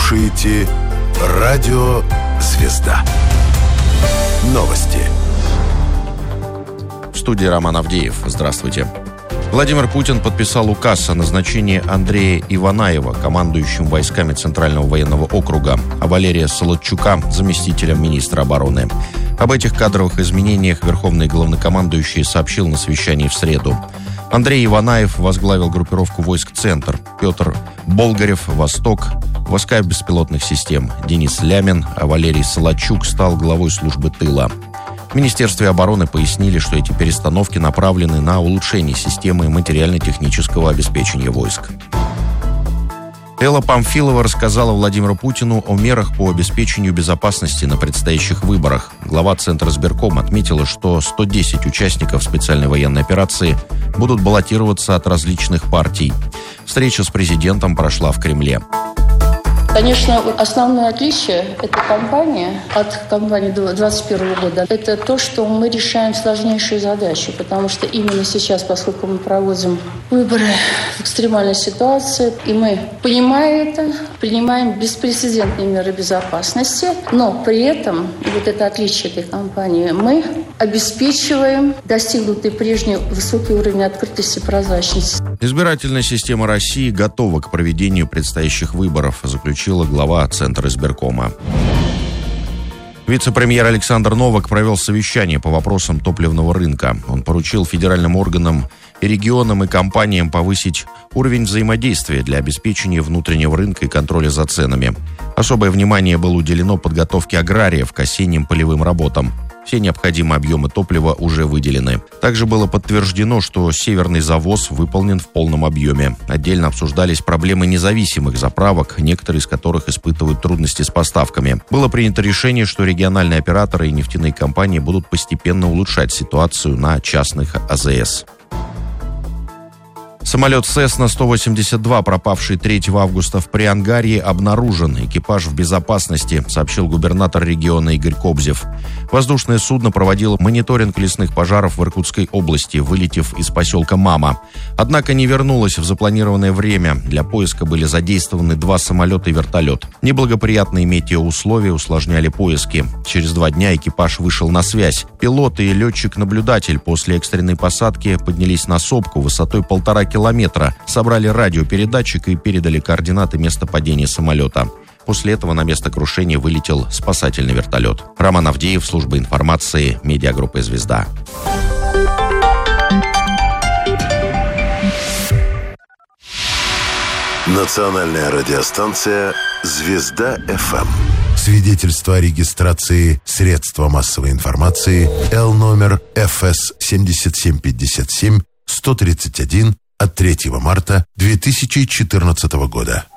слушаете Радио Звезда. Новости. В студии Роман Авдеев. Здравствуйте. Владимир Путин подписал указ о назначении Андрея Иванаева командующим войсками Центрального военного округа, а Валерия Солодчука заместителем министра обороны. Об этих кадровых изменениях верховный главнокомандующий сообщил на совещании в среду. Андрей Иванаев возглавил группировку войск «Центр», Петр Болгарев – «Восток», войска беспилотных систем Денис Лямин, а Валерий Солодчук стал главой службы тыла. В Министерстве обороны пояснили, что эти перестановки направлены на улучшение системы материально-технического обеспечения войск. Элла Памфилова рассказала Владимиру Путину о мерах по обеспечению безопасности на предстоящих выборах. Глава Центра избирком отметила, что 110 участников специальной военной операции будут баллотироваться от различных партий. Встреча с президентом прошла в Кремле. Конечно, основное отличие этой кампании от кампании 2021 года – это то, что мы решаем сложнейшие задачи, потому что именно сейчас, поскольку мы проводим выборы в экстремальной ситуации, и мы, понимая это, принимаем беспрецедентные меры безопасности, но при этом, и вот это отличие этой кампании, мы обеспечиваем достигнутый прежний высокий уровень открытости и прозрачности. Избирательная система России готова к проведению предстоящих выборов, заключила глава Центра избиркома. Вице-премьер Александр Новак провел совещание по вопросам топливного рынка. Он поручил федеральным органам и регионам и компаниям повысить уровень взаимодействия для обеспечения внутреннего рынка и контроля за ценами. Особое внимание было уделено подготовке аграриев к осенним полевым работам. Все необходимые объемы топлива уже выделены. Также было подтверждено, что северный завоз выполнен в полном объеме. Отдельно обсуждались проблемы независимых заправок, некоторые из которых испытывают трудности с поставками. Было принято решение, что региональные операторы и нефтяные компании будут постепенно улучшать ситуацию на частных АЗС. Самолет Cessna-182, пропавший 3 августа в Приангарье, обнаружен. Экипаж в безопасности, сообщил губернатор региона Игорь Кобзев. Воздушное судно проводило мониторинг лесных пожаров в Иркутской области, вылетев из поселка Мама. Однако не вернулось в запланированное время. Для поиска были задействованы 2 самолета и вертолет. Неблагоприятные метеоусловия усложняли поиски. Через 2 дня экипаж вышел на связь. Пилот и летчик-наблюдатель после экстренной посадки поднялись на сопку высотой 1,5 километра, собрали радиопередатчик и передали координаты места падения самолета. После этого на место крушения вылетел спасательный вертолет. Роман Авдеев, служба информации, медиагруппа «Звезда». Национальная радиостанция «Звезда-ФМ». Свидетельство о регистрации средства массовой информации Л номер ФС 7757 131 от 3 марта 2014 года.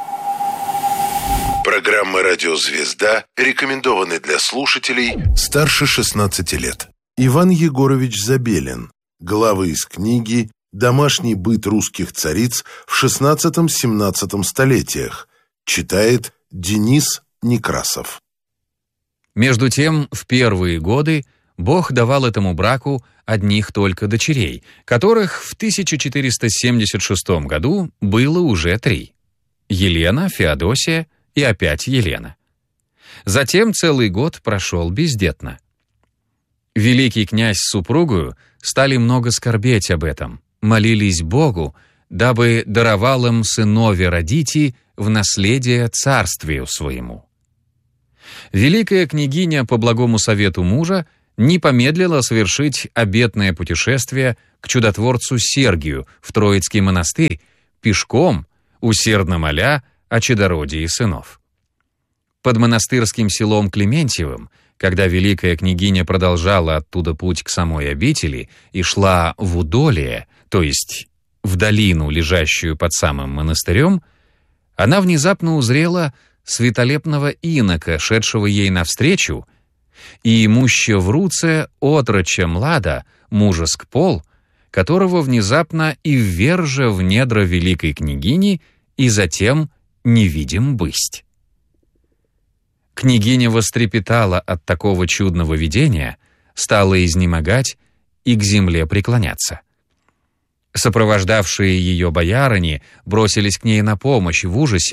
Программы «Радио Звезда» рекомендованы для слушателей старше 16 лет. Иван Егорович Забелин. Главы из книги «Домашний быт русских цариц в XVI-XVII столетиях». Читает Денис Некрасов. Между тем, в первые годы Бог давал этому браку одних только дочерей, которых в 1476 году было уже 3. Елена, Феодосия и опять Елена. Затем целый год прошел бездетно. Великий князь с супругою стали много скорбеть об этом, молились Богу, дабы даровал им сынове родити в наследие царствию своему. Великая княгиня по благому совету мужа не помедлила совершить обетное путешествие к чудотворцу Сергию в Троицкий монастырь пешком, усердно моля о чадородии сынов. Под монастырским селом Клементьевым, когда великая княгиня продолжала оттуда путь к самой обители и шла в Удолье, то есть в долину, лежащую под самым монастырем, она внезапно узрела светолепного инока, шедшего ей навстречу, и имуща в руце отроча млада, мужеск пол, которого внезапно и ввержа в недра великой княгини, и затем невидим бысть. Княгиня вострепетала от такого чудного видения, стала изнемогать и к земле преклоняться. Сопровождавшие ее боярыни бросились к ней на помощь в ужасе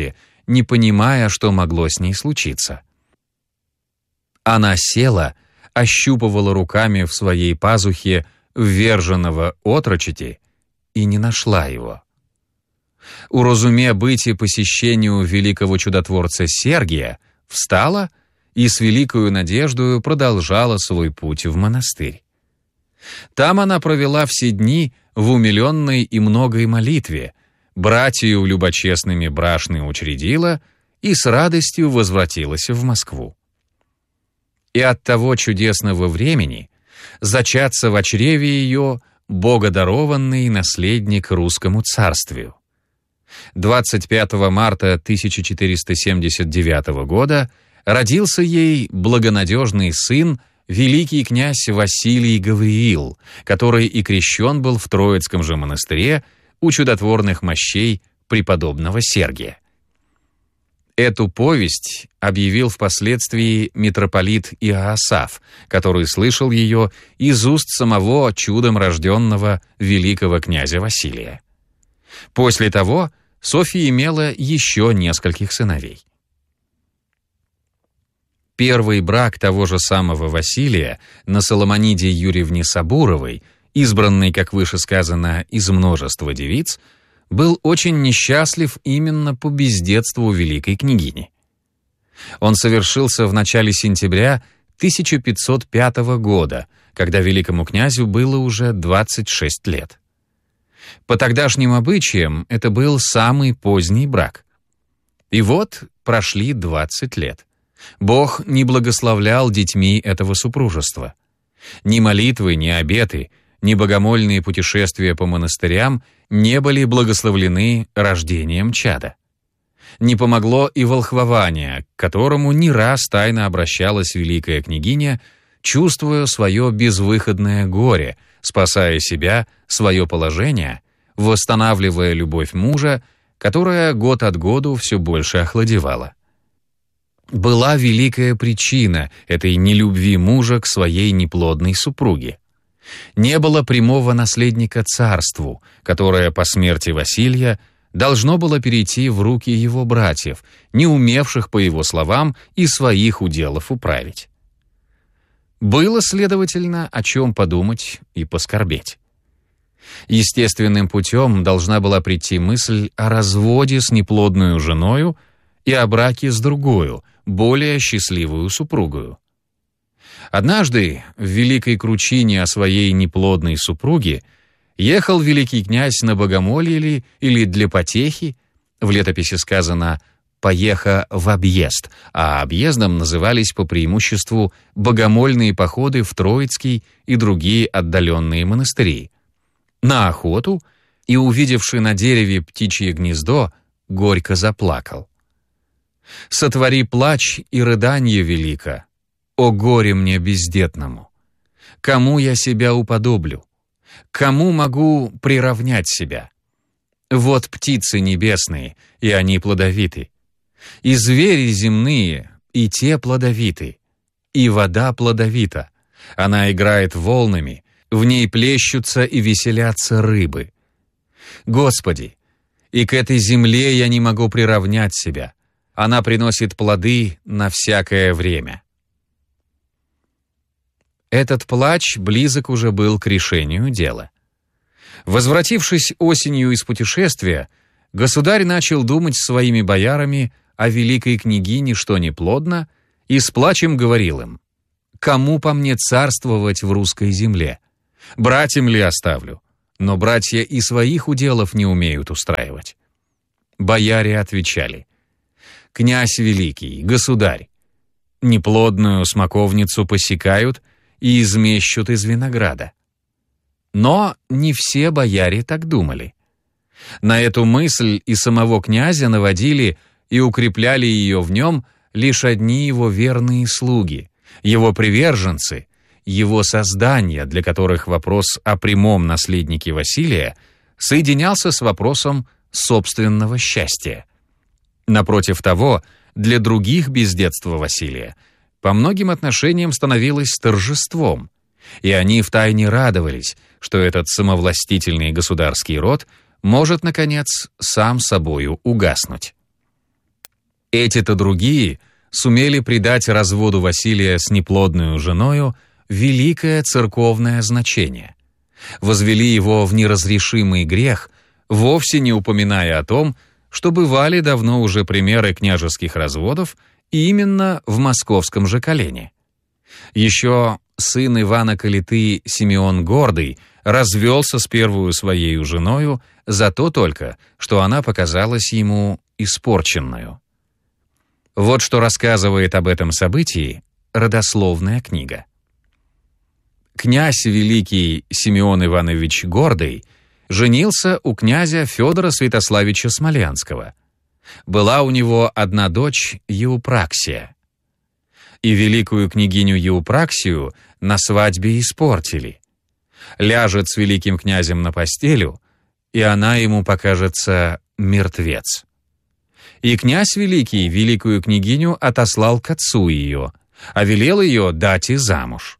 не понимая, что могло с ней случиться. Она села, ощупывала руками в своей пазухе вверженного отрочити и не нашла его. Уразуме быть и посещению великого чудотворца Сергия, встала и с великою надеждою продолжала свой путь в монастырь. Там она провела все дни в умиленной и многой молитве, братью любочестными брашны учредила и с радостью возвратилась в Москву. И от того чудесного времени зачаться в чреве ее богодарованный наследник русскому царствию. 25 марта 1479 года родился ей благонадежный сын, великий князь Василий Гавриил, который и крещен был в Троицком же монастыре у чудотворных мощей преподобного Сергия. Эту повесть объявил впоследствии митрополит Иоасаф, который слышал ее из уст самого чудом рожденного великого князя Василия. После того Софья имела еще нескольких сыновей. Первый брак того же самого Василия на Соломониде Юрьевне Сабуровой, избранной, как выше сказано, из множества девиц, был очень несчастлив именно по бездетству великой княгини. Он совершился в начале сентября 1505 года, когда великому князю было уже 26 лет. По тогдашним обычаям это был самый поздний брак. И вот прошли 20 лет. Бог не благословлял детьми этого супружества. Ни молитвы, ни обеты, ни богомольные путешествия по монастырям не были благословлены рождением чада. Не помогло и волхвование, к которому не раз тайно обращалась великая княгиня, чувствуя свое безвыходное горе, спасая себя, свое положение, восстанавливая любовь мужа, которая год от году все больше охладевала. Была великая причина этой нелюбви мужа к своей неплодной супруге. Не было прямого наследника царству, которое по смерти Василия должно было перейти в руки его братьев, не умевших, по его словам, и своих уделов управить. Было, следовательно, о чем подумать и поскорбеть. Естественным путем должна была прийти мысль о разводе с неплодную женою и о браке с другою, более счастливую супругою. Однажды в великой кручине о своей неплодной супруге ехал великий князь на богомолье ли или для потехи, в летописи сказано «поеха в объезд», а объездом назывались по преимуществу богомольные походы в Троицкий и другие отдаленные монастыри, на охоту, и, увидевши на дереве птичье гнездо, горько заплакал. «Сотвори плач и рыданье велико, о горе мне бездетному! Кому я себя уподоблю? Кому могу приравнять себя? Вот птицы небесные, и они плодовиты, и звери земные, и те плодовиты, и вода плодовита, она играет волнами, в ней плещутся и веселятся рыбы. Господи, и к этой земле я не могу приравнять себя, она приносит плоды на всякое время». Этот плач близок уже был к решению дела. Возвратившись осенью из путешествия, государь начал думать своими боярами о великой княгине, что неплодно, и с плачем говорил им: «Кому по мне царствовать в русской земле? Братьям ли оставлю? Но братья и своих уделов не умеют устраивать». Бояре отвечали: «Князь великий, государь, неплодную смоковницу посекают и измещут из винограда». Но не все бояре так думали. На эту мысль и самого князя наводили и укрепляли ее в нем лишь одни его верные слуги, его приверженцы, его создания, для которых вопрос о прямом наследнике Василия соединялся с вопросом собственного счастья. Напротив того, для других бездетство Василия по многим отношениям становилось торжеством, и они втайне радовались, что этот самовластительный государский род может, наконец, сам собою угаснуть. Эти-то другие сумели придать разводу Василия с неплодную женою великое церковное значение, возвели его в неразрешимый грех, вовсе не упоминая о том, что бывали давно уже примеры княжеских разводов именно в московском же колене. Еще сын Ивана Калиты Симеон Гордый развелся с первую своею женою за то только, что она показалась ему испорченную. Вот что рассказывает об этом событии родословная книга. Князь великий Симеон Иванович Гордый женился у князя Федора Святославича Смолянского. Была у него одна дочь Еупраксия. И великую княгиню Еупраксию на свадьбе испортили. Ляжет с великим князем на постелю, и она ему покажется мертвец. И князь великий великую княгиню отослал к отцу ее, а велел ее дать и замуж.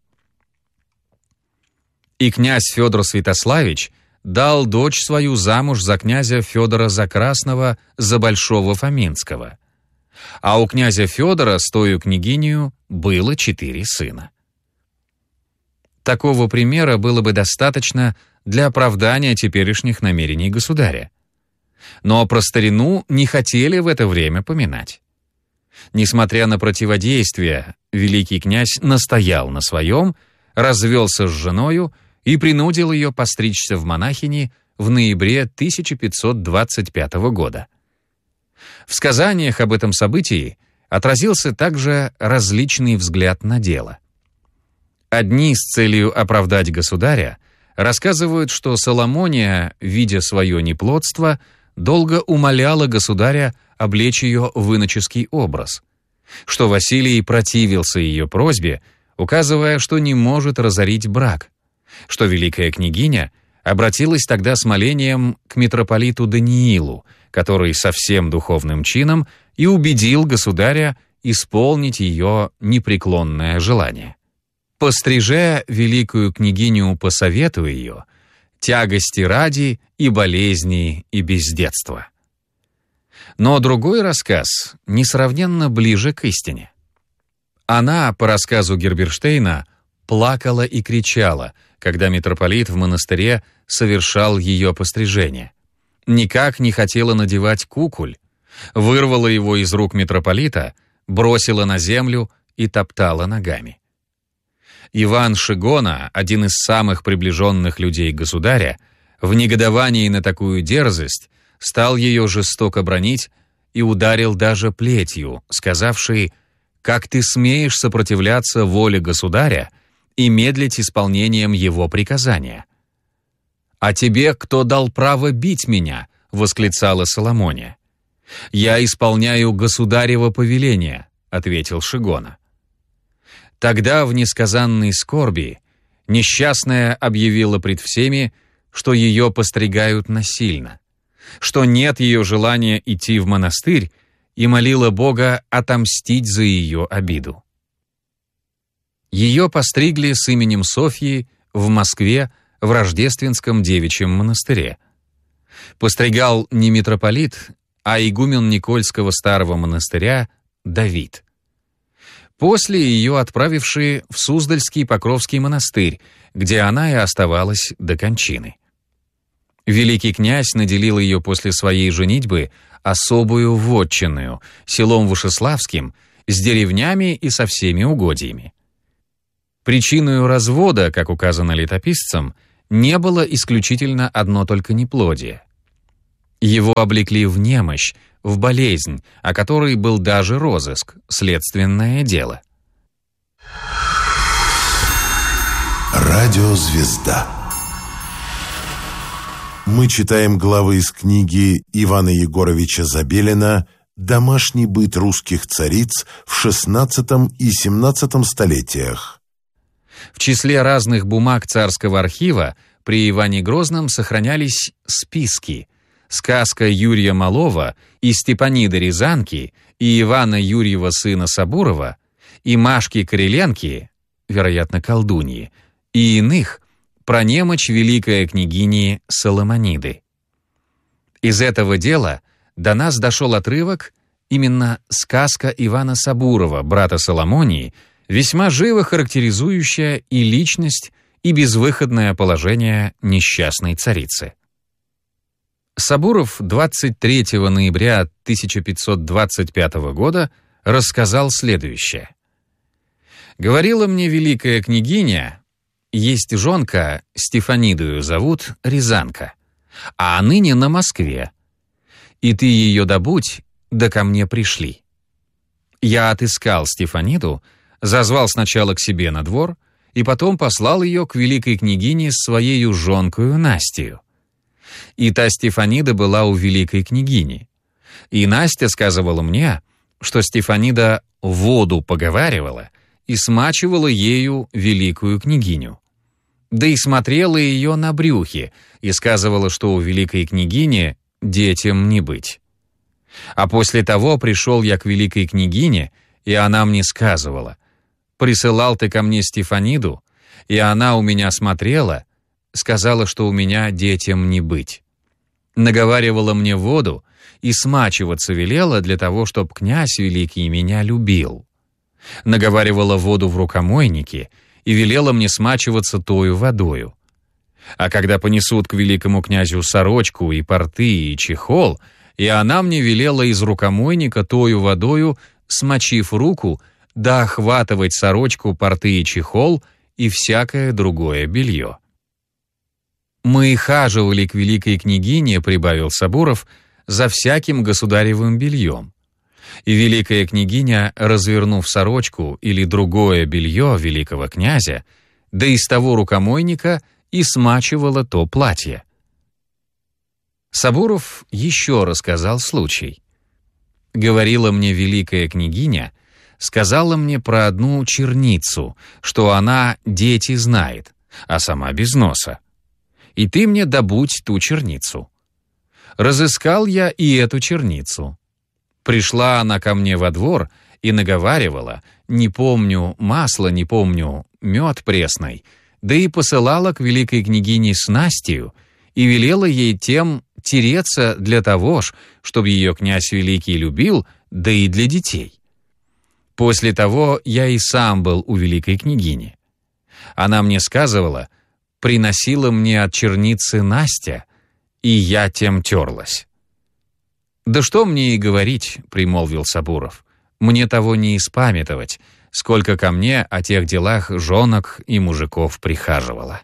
И князь Федор Святославич дал дочь свою замуж за князя Федора Закрасного за Большого Фоминского. А у князя Федора с тою княгинею было 4 сына. Такого примера было бы достаточно для оправдания теперешних намерений государя. Но про старину не хотели в это время поминать. Несмотря на противодействие, великий князь настоял на своем, развелся с женою и принудил ее постричься в монахини в ноябре 1525 года. В сказаниях об этом событии отразился также различный взгляд на дело. Одни с целью оправдать государя рассказывают, что Соломония, видя свое неплодство, долго умоляла государя облечь ее в иноческий образ, что Василий противился ее просьбе, указывая, что не может разорить брак, что великая княгиня обратилась тогда с молением к митрополиту Даниилу, который со всем духовным чином и убедил государя исполнить ее непреклонное желание. «Постриже великую княгиню по совету ее, тягости ради и болезни и бездетства». Но другой рассказ несравненно ближе к истине. Она, по рассказу Герберштейна, плакала и кричала, когда митрополит в монастыре совершал ее пострижение. Никак не хотела надевать куколь, вырвала его из рук митрополита, бросила на землю и топтала ногами. Иван Шигона, один из самых приближенных людей государя, в негодовании на такую дерзость стал ее жестоко бранить и ударил даже плетью, сказавший: «Как ты смеешь сопротивляться воле государя и медлить исполнением его приказания?» «А тебе кто дал право бить меня?» — восклицала Соломония. «Я исполняю государево повеление», — ответил Шигона. Тогда в несказанной скорби несчастная объявила пред всеми, что ее постригают насильно, что нет ее желания идти в монастырь, и молила Бога отомстить за ее обиду. Ее постригли с именем Софьи в Москве в Рождественском девичьем монастыре. Постригал не митрополит, а игумен Никольского старого монастыря Давид. После ее отправившие в Суздальский Покровский монастырь, где она и оставалась до кончины. Великий князь наделил ее после своей женитьбы особую вотчинную, селом Вышеславским, с деревнями и со всеми угодьями. Причиной развода, как указано летописцем, не было исключительно одно только неплодие. Его облекли в немощь, в болезнь, о которой был даже розыск, следственное дело. Радиозвезда. Мы читаем главы из книги Ивана Егоровича Забелина «Домашний быт русских цариц в XVI и XVII столетиях». В числе разных бумаг царского архива при Иване Грозном сохранялись списки, сказка Юрия Малова и Степаниды Рязанки, и Ивана Юрьева сына Сабурова, и Машки Кореленки, вероятно, колдуньи, и иных, про немочь великой княгини Соломониды. Из этого дела до нас дошел отрывок именно сказка Ивана Сабурова, брата Соломонии, весьма живо характеризующая и личность, и безвыходное положение несчастной царицы. Сабуров 23 ноября 1525 года рассказал следующее. «Говорила мне великая княгиня, есть жонка, Стефанидою зовут, Рязанка, а ныне на Москве. И ты ее добудь, да ко мне пришли. Я отыскал Стефаниду, зазвал сначала к себе на двор, и потом послал ее к великой княгине с своею жонкою Настею. И та Стефанида была у великой княгини. И Настя сказывала мне, что Стефанида воду поговаривала и смачивала ею великую княгиню. Да и смотрела ее на брюхе и сказывала, что у великой княгини детям не быть. А после того пришел я к великой княгине, и она мне сказывала: присылал ты ко мне Стефаниду, и она у меня смотрела, сказала, что у меня детям не быть. Наговаривала мне воду и смачиваться велела для того, чтоб князь великий меня любил. Наговаривала воду в рукомойнике и велела мне смачиваться тою водою. А когда понесут к великому князю сорочку и порты и чехол, и она мне велела из рукомойника тою водою, смочив руку, да охватывать сорочку, порты и чехол и всякое другое белье. Мы хаживали к великой княгине, прибавил Сабуров, за всяким государевым бельем. И великая княгиня, развернув сорочку или другое белье великого князя, да из того рукомойника и смачивала то платье. Сабуров еще рассказал случай. Говорила мне великая княгиня, сказала мне про одну черницу, что она дети знает, а сама без носа. И ты мне добудь ту черницу. Разыскал я и эту черницу. Пришла она ко мне во двор и наговаривала, не помню масла, не помню мед пресный, да и посылала к великой княгине с Настею и велела ей тем тереться для того ж, чтобы ее князь великий любил, да и для детей. После того я и сам был у великой княгини. Она мне сказывала, приносила мне от черницы Настя, и я тем терлась. «Да что мне и говорить», — примолвил Сабуров, «мне того не испамятовать, сколько ко мне о тех делах жонок и мужиков прихаживало».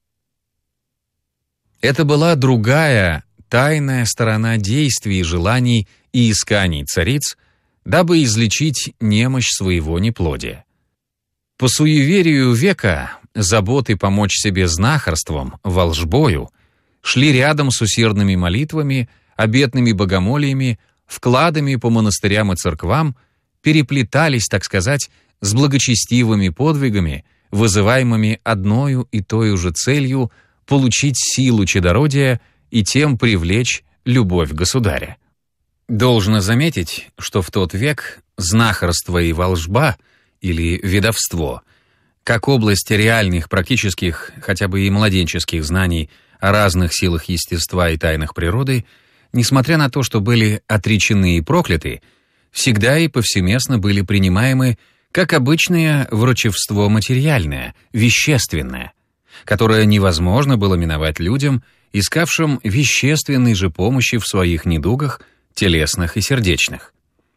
Это была другая, тайная сторона действий, желаний и исканий цариц, дабы излечить немощь своего неплодия. По суеверию века заботы помочь себе знахарством, волжбою шли рядом с усердными молитвами, обетными богомолиями, вкладами по монастырям и церквам, переплетались, так сказать, с благочестивыми подвигами, вызываемыми одною и той же целью получить силу чадородия и тем привлечь любовь государя. Должно заметить, что в тот век знахарство и волжба, или ведовство, как область реальных, практических, хотя бы и младенческих знаний о разных силах естества и тайнах природы, несмотря на то, что были отречены и прокляты, всегда и повсеместно были принимаемы как обычное врачевство материальное, вещественное, которое невозможно было миновать людям, искавшим вещественной же помощи в своих недугах, телесных и сердечных.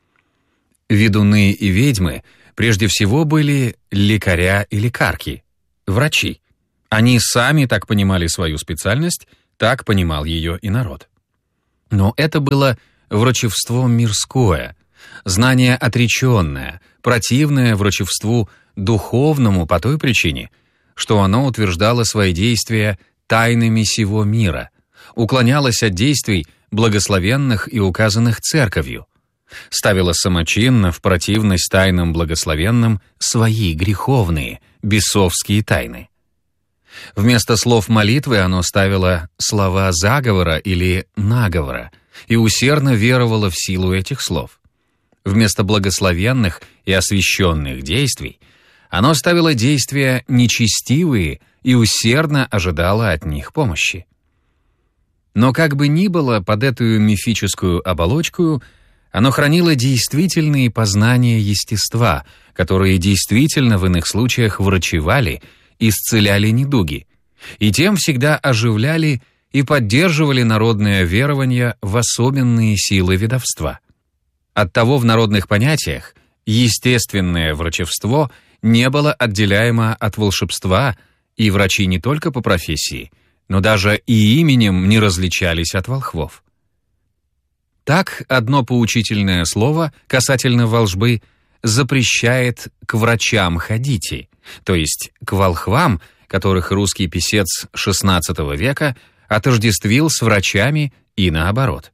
Ведуны и ведьмы прежде всего были лекаря и лекарки, врачи. Они сами так понимали свою специальность, так понимал ее и народ. Но это было врачевство мирское, знание отреченное, противное врачевству духовному по той причине, что оно утверждало свои действия тайнами сего мира, уклонялось от действий, благословенных и указанных церковью, ставило самочинно в противность тайнам благословенным свои греховные, бесовские тайны. Вместо слов молитвы оно ставило слова заговора или наговора и усердно веровало в силу этих слов. Вместо благословенных и освященных действий оно ставило действия нечестивые и усердно ожидало от них помощи. Но как бы ни было под эту мифическую оболочку, Оно хранило действительные познания естества, которые действительно в иных случаях врачевали, исцеляли недуги, и тем всегда оживляли и поддерживали народное верование в особенные силы ведовства. Оттого в народных понятиях естественное врачевство не было отделяемо от волшебства, и врачи не только по профессии, но даже и именем не различались от волхвов. Так, одно поучительное слово касательно волжбы запрещает «к врачам ходите», то есть к волхвам, которых русский писец XVI века отождествил с врачами и наоборот.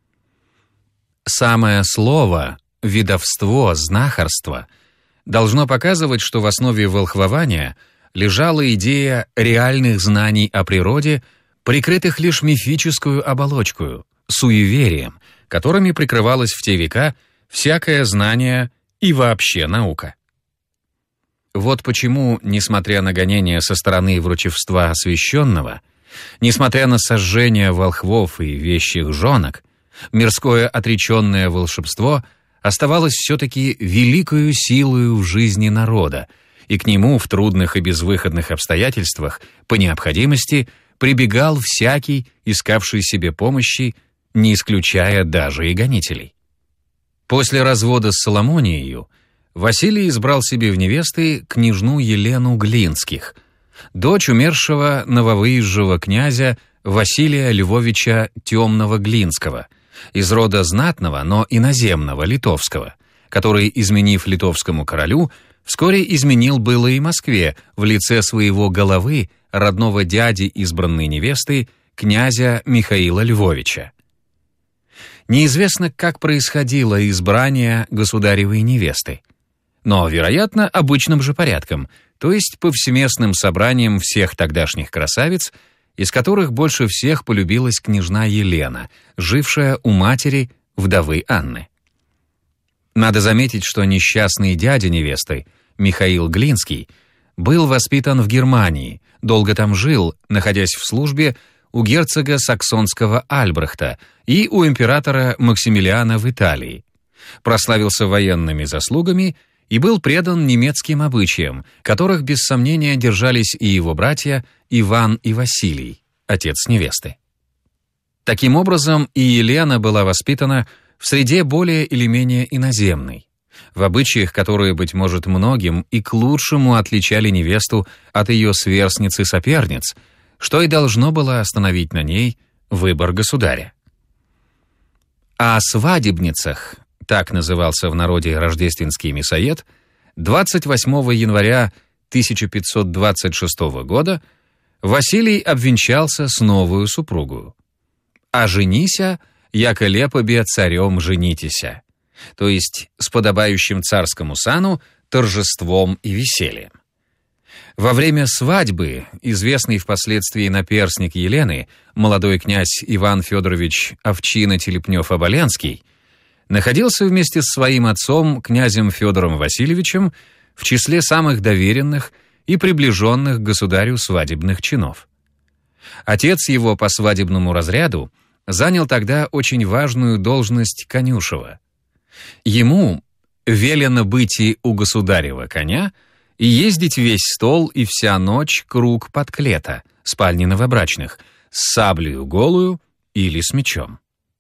Самое слово «ведовство», «знахарство» должно показывать, что в основе волхвования лежала идея реальных знаний о природе, прикрытых лишь мифическую оболочкою, суеверием, которыми прикрывалось в те века всякое знание и вообще наука. Вот почему, несмотря на гонения со стороны врачевства освященного, несмотря на сожжение волхвов и вещих жонок, мирское отреченное волшебство оставалось все-таки великою силою в жизни народа, и к нему в трудных и безвыходных обстоятельствах по необходимости прибегал всякий, искавший себе помощи, не исключая даже и гонителей. После развода с Соломонией Василий избрал себе в невесты княжну Елену Глинских, дочь умершего нововыезжего князя Василия Львовича Темного-Глинского, из рода знатного, но иноземного литовского, который, изменив литовскому королю, вскоре изменил было и Москве в лице своего головы, родного дяди избранной невесты, князя Михаила Львовича. Неизвестно, как происходило избрание государевой невесты, но, вероятно, обычным же порядком, то есть повсеместным собранием всех тогдашних красавиц, из которых больше всех полюбилась княжна Елена, жившая у матери вдовы Анны. Надо заметить, что несчастный дядя невесты, Михаил Глинский, был воспитан в Германии, долго там жил, находясь в службе у герцога саксонского Альбрехта и у императора Максимилиана в Италии, прославился военными заслугами и был предан немецким обычаям, которых без сомнения держались и его братья Иван и Василий, отец невесты. Таким образом, и Елена была воспитана в среде более или менее иноземной, в обычаях, которые, быть может, многим и к лучшему отличали невесту от ее сверстниц и соперниц, что и должно было остановить на ней выбор государя. О свадебницах, так назывался в народе рождественский мясоед, 28 января 1526 года Василий обвенчался с новую супругою. «А женися, яко лепобе царем женитеся», то есть с подобающим царскому сану, торжеством и весельем. Во время свадьбы известный впоследствии наперсник Елены, молодой князь Иван Федорович Овчинно-Телепнев-Оболенский, находился вместе с своим отцом, князем Федором Васильевичем, в числе самых доверенных и приближенных к государю свадебных чинов. Отец его по свадебному разряду занял тогда очень важную должность конюшева. Ему велено быть и у государева коня и ездить весь стол и вся ночь круг подклета, спальни новобрачных, с саблею голую или с мечом.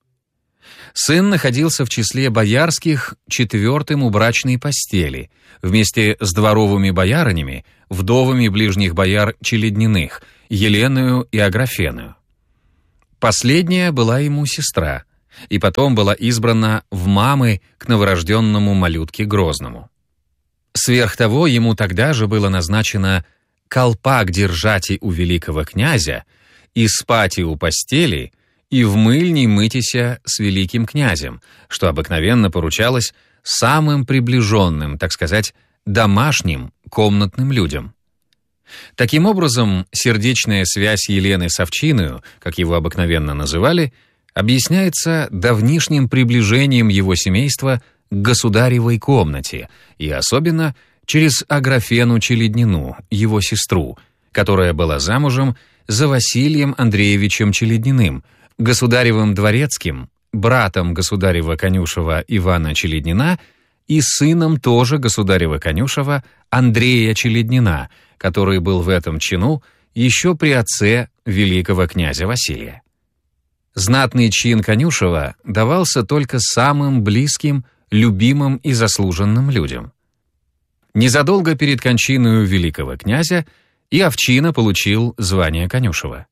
Сын находился в числе боярских четвертым у брачной постели, вместе с дворовыми боярынями, вдовами ближних бояр Челедниных, Еленою и Аграфеною. Последняя была ему сестра, и потом была избрана в мамы к новорожденному малютке Грозному. Сверх того, ему тогда же было назначено колпак держати у великого князя и спати у постели, и в мыльни мытися с великим князем, что обыкновенно поручалось самым приближенным, так сказать, домашним комнатным людям. Таким образом, сердечная связь Елены с Овчиною, как его обыкновенно называли, объясняется давнишним приближением его семейства к государевой комнате и особенно через Аграфену Челеднину, его сестру, которая была замужем за Василием Андреевичем Челедниным, государевым дворецким, братом государева-конюшева Ивана Челеднина и сыном тоже государева-конюшева Андрея Челеднина, который был в этом чину еще при отце великого князя Василия. Знатный чин конюшева давался только самым близким, любимым и заслуженным людям. Незадолго перед кончиной великого князя и овчина получил звание конюшева.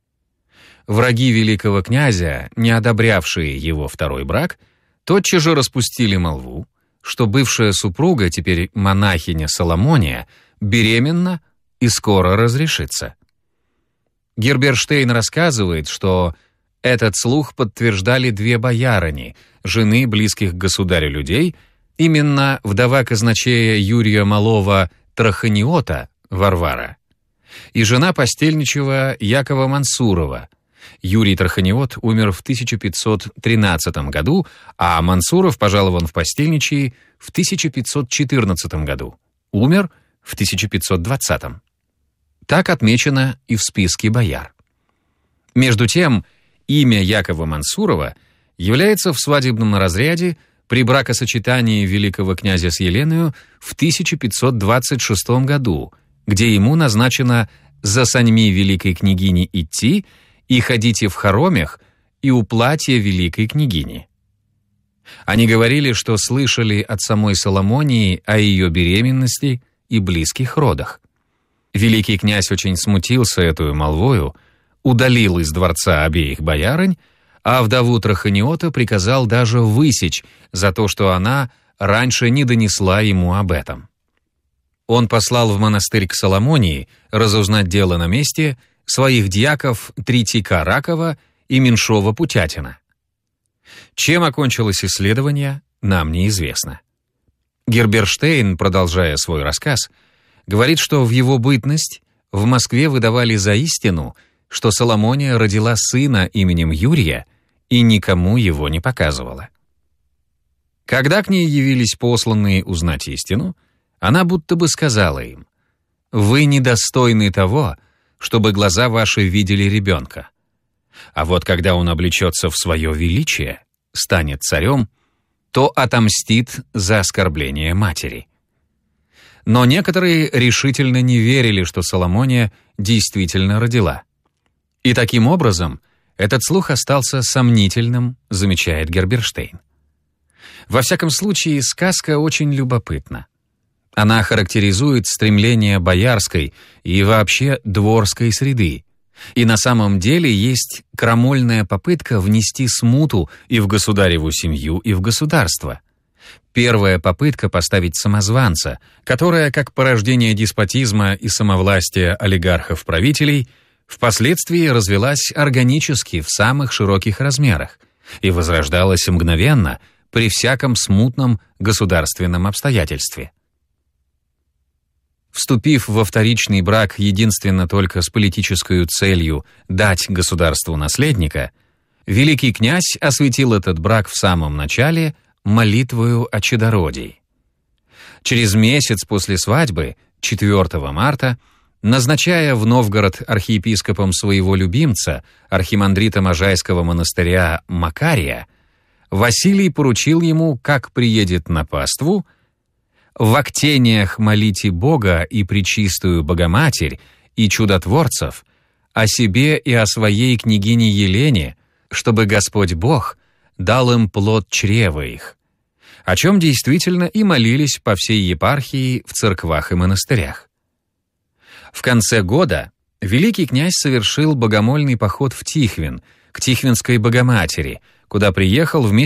Враги великого князя, не одобрявшие его второй брак, тотчас же распустили молву, что бывшая супруга, теперь монахиня Соломония, беременна и скоро разрешится. Герберштейн рассказывает, что этот слух подтверждали две боярыни, жены близких к государю людей, именно вдова казначея Юрия Малова Траханиота Варвара и жена постельничего Якова Мансурова. Юрий Траханиот умер в 1513 году, а Мансуров пожалован в постельничьи в 1514 году. Умер в 1520. Так отмечено и в списке бояр. Между тем, имя Якова Мансурова является в свадебном разряде при бракосочетании великого князя с Еленою в 1526 году, где ему назначено «за саньми великой княгини идти и ходите в хоромях и у платья великой княгини». Они говорили, что слышали от самой Соломонии о ее беременности и близких родах. Великий князь очень смутился эту молвою, удалил из дворца обеих боярынь, а вдову Траханиота приказал даже высечь за то, что она раньше не донесла ему об этом. Он послал в монастырь к Соломонии разузнать дело на месте своих дьяков Третьяка Ракова и Меньшова Путятина. Чем окончилось исследование, нам неизвестно. Герберштейн, продолжая свой рассказ, говорит, что в его бытность в Москве выдавали за истину, что Соломония родила сына именем Юрия и никому его не показывала. Когда к ней явились посланные узнать истину, она будто бы сказала им: «Вы недостойны того, чтобы глаза ваши видели ребенка. А вот когда он облечется в свое величие, станет царем, то отомстит за оскорбление матери». Но некоторые решительно не верили, что Соломония действительно родила. И таким образом этот слух остался сомнительным, замечает Герберштейн. Во всяком случае, сказка очень любопытна. Она характеризует стремление боярской и вообще дворской среды. И на самом деле есть крамольная попытка внести смуту и в государеву семью, и в государство. Первая попытка поставить самозванца, которая, как порождение деспотизма и самовластия олигархов-правителей, впоследствии развелась органически в самых широких размерах и возрождалась мгновенно при всяком смутном государственном обстоятельстве. Вступив во вторичный брак единственно только с политической целью дать государству наследника, великий князь осветил этот брак в самом начале молитвою о чадородии. Через месяц после свадьбы, 4 марта, назначая в Новгород архиепископом своего любимца, архимандрита Можайского монастыря Макария, Василий поручил ему, как приедет на паству, в актениях молите Бога и Пречистую Богоматерь и чудотворцев о себе и о своей княгине Елене, чтобы Господь Бог дал им плод чрева их, о чем действительно и молились по всей епархии в церквах и монастырях. В конце года великий князь совершил богомольный поход в Тихвин, к Тихвинской Богоматери, куда приехал вместе